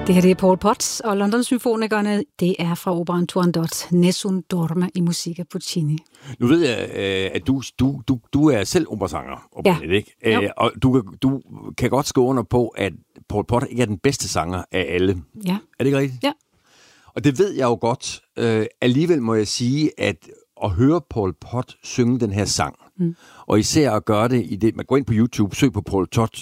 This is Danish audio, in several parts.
Det her det er Paul Potts og London Symfonikerne. Det er fra operaen Turandot, Nessun Dorma i Musica Puccini. Nu ved jeg, at du er selv operasanger, ikke? Og du kan godt skrive under på, at Paul Potter ikke er den bedste sanger af alle. Ja. Er det ikke rigtigt? Ja. Og det ved jeg jo godt. Alligevel må jeg sige, at høre Paul Pot synge den her sang, og især at gøre det i det, man går ind på YouTube, søg på Paul Pot,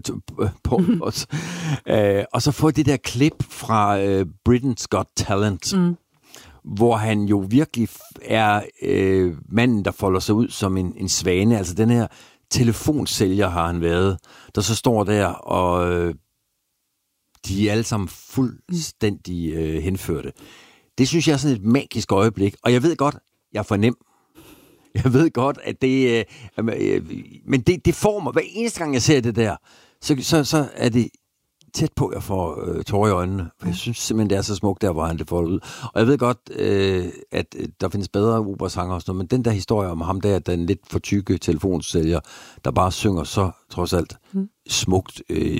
og så få det der klip fra Britain's Got Talent, hvor han jo virkelig er manden, der folder sig ud som en svane. Altså den her telefonsælger har han været, der så står der, og de er alle sammen fuldstændig henførte. Det synes jeg er sådan et magisk øjeblik, og jeg ved godt, jeg er for nem. Jeg ved godt, at det... men det får mig. Hver eneste gang, jeg ser det der, så er det tæt på, at jeg får tårer i øjnene. For jeg synes simpelthen, det er så smukt der, hvor han det får det ud. Og jeg ved godt, at der findes bedre operasanger og sådan noget, men den der historie om ham der, den lidt for tykke telefonsælger, der bare synger så, trods alt, smukt.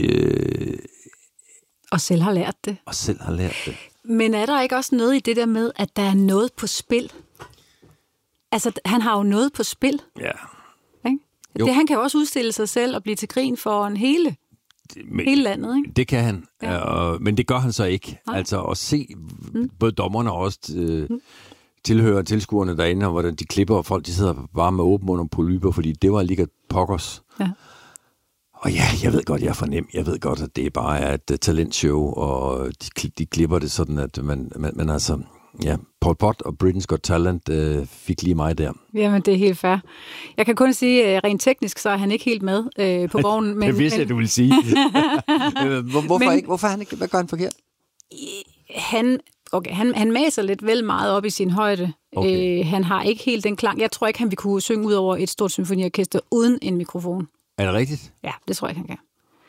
Og selv har lært det. Men er der ikke også noget i det der med, at der er noget på spil? Altså, han har jo noget på spil. Ja. Det, han kan jo også udstille sig selv og blive til grin for hele landet, ikke? Det kan han, men det gør han så ikke. Nej. Altså, at se både dommerne og også tilskuerne derinde, og hvordan de klipper, og folk de sidder bare med åben under polyper, fordi det var lige pokkers. Ja. Og ja, jeg ved godt, jeg er for nem. Jeg ved godt, at det bare er et talentshow, og de klipper det sådan, at man altså... Ja, Paul Pot og Britain's Got Talent fik lige mig der. Jamen, det er helt fair. Jeg kan kun sige, rent teknisk, så er han ikke helt med på vognen. Det vidste jeg, du ville sige. Hvorfor ikke? Hvorfor han ikke? Hvad gør han forkert? Han maser lidt vel meget op i sin højde. Okay. Han har ikke helt den klang. Jeg tror ikke, han vil kunne synge ud over et stort symfoniorkester uden en mikrofon. Er det rigtigt? Ja, det tror jeg, han kan.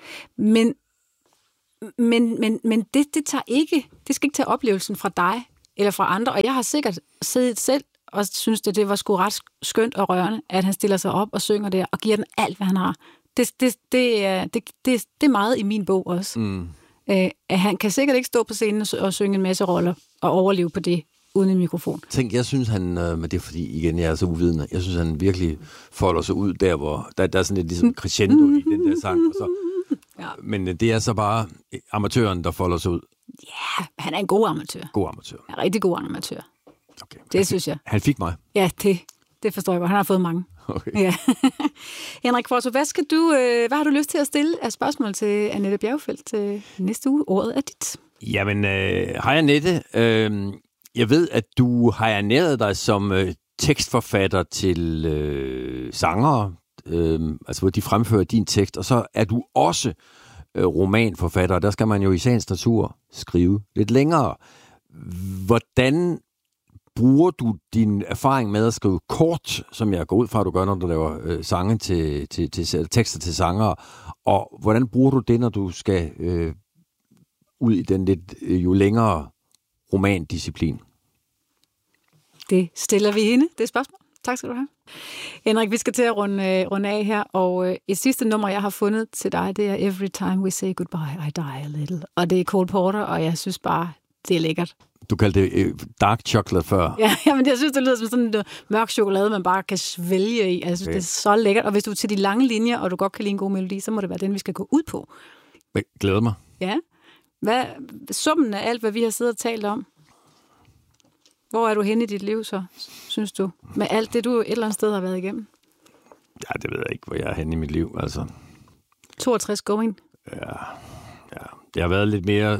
Men det tager ikke, det skal ikke tage oplevelsen fra dig eller fra andre, og jeg har sikkert siddet selv og synes, at det var sgu ret skønt og rørende, at han stiller sig op og synger der, og giver den alt, hvad han har. Det er meget i min bog også. At han kan sikkert ikke stå på scenen og synge en masse roller og overleve på det uden en mikrofon. Tænk, jeg synes han, men det er fordi, igen, jeg er så uvidende, jeg synes han virkelig folder sig ud der, hvor der er sådan lidt ligesom crescendo i den der sang, og så, men det er så bare amatøren, der folder sig ud. Ja, han er en god amatør. God amatør. En rigtig god amatør. Okay. Det synes jeg. Han fik mig. Ja, det forstår jeg godt. Han har fået mange. Okay. Ja. Henrik Qvortrup, hvad har du lyst til at stille af spørgsmål til Annette Bjergfeldt til næste uge? Ordet er dit. Jamen, hej Annette. Jeg ved, at du har ernæret dig som tekstforfatter til sangere, altså hvor de fremfører din tekst, og så er du også romanforfatter, der skal man jo i sagens natur skrive lidt længere. Hvordan bruger du din erfaring med at skrive kort, som jeg går ud fra, at du gør, når du laver sange til tekster til sangere, og hvordan bruger du det, når du skal ud i den lidt jo længere romandisciplin? Det stiller vi hende, det spørgsmål. Tak skal du have. Henrik, vi skal til at runde af her, og et sidste nummer, jeg har fundet til dig, det er Every Time We Say Goodbye, I Die a Little. Og det er Cole Porter, og jeg synes bare, det er lækkert. Du kaldte det dark chocolate før. Ja, men jeg synes, det lyder som sådan en mørk chokolade, man bare kan svælge i. Jeg synes, det er så lækkert. Og hvis du er til de lange linjer, og du godt kan lide en god melodi, så må det være den, vi skal gå ud på. Jeg glæder mig. Ja. Summen af alt, hvad vi har siddet og talt om, hvor er du henne i dit liv så, synes du? Med alt det, du et eller andet sted har været igennem? Ja, det ved jeg ikke, hvor jeg er henne i mit liv. Altså. 62 going? Ja. Det har været lidt mere...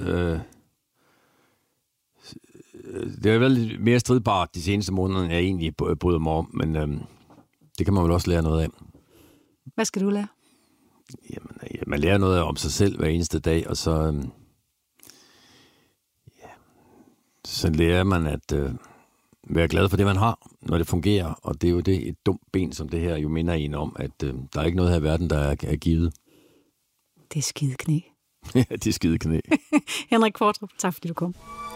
det har været lidt mere stridbart de seneste måneder, end jeg egentlig bryder mig om, men det kan man vel også lære noget af. Hvad skal du lære? Jamen, man lærer noget om sig selv hver eneste dag, og så... så lærer man at være glad for det, man har, når det fungerer. Og det er jo det, et dumt ben som det her jo minder en om, at der er ikke noget her i verden, der er givet. Det er skide knæ. Ja, det er skide knæ. Henrik Qvortrup, tak fordi du kom.